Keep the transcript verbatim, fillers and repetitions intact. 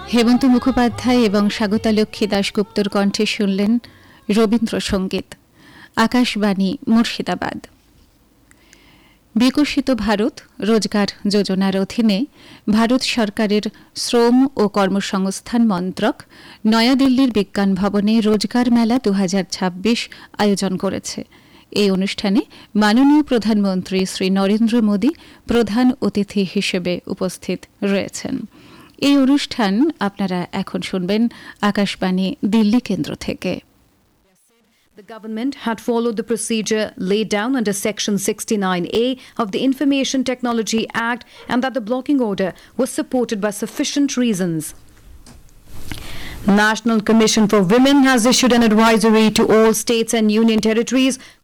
হেমন্ত মুখোপাধ্যায় এবং স্বাগতা লক্ষ্মী দাশগুপ্তর কণ্ঠে শুনলেন রবীন্দ্রসঙ্গীত। আকাশবাণী মুর্শিদাবাদ। বিকশিত ভারত রোজগার যোজনার অধীনে ভারত সরকারের শ্রম ও কর্মসংস্থান মন্ত্রক নয়াদিল্লির বিজ্ঞান ভবনে রোজগার মেলা দু হাজার ছাব্বিশ আয়োজন করেছে। এই অনুষ্ঠানে মাননীয় প্রধানমন্ত্রী শ্রী নরেন্দ্র মোদী প্রধান অতিথি হিসেবে উপস্থিত রয়েছেন। এই অনুষ্ঠান আপনারা এখন শুনবেন আকাশবাণী দিল্লি কেন্দ্র থেকে। The government had followed the procedure laid down under Section sixty-nine A of the Information Technology Act and that the blocking order was supported by sufficient reasons. National Commission for Women has issued an advisory to all states and union territories